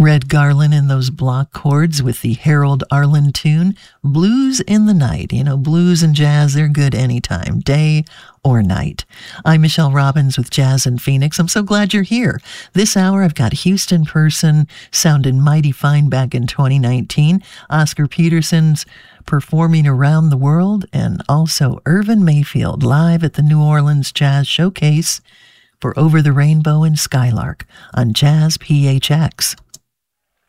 Red Garland in those block chords with the Harold Arlen tune, Blues in the Night. You know, blues and jazz, they're good anytime, day or night. I'm Michelle Robbins with Jazz in Phoenix. I'm so glad you're here. This hour, I've got Houston Person sounding mighty fine back in 2019, Oscar Peterson's performing around the world, and also Irvin Mayfield live at the New Orleans Jazz Showcase for Over the Rainbow and Skylark on Jazz PHX.